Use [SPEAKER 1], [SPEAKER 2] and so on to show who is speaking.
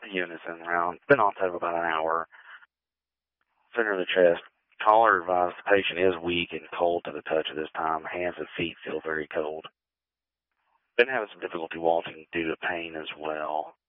[SPEAKER 1] unison round. Been on top about an hour. Center of the chest. Caller advised the patient is weak and cold to the touch at this time. Hands and feet feel very cold. Been having some difficulty walking due to pain as well.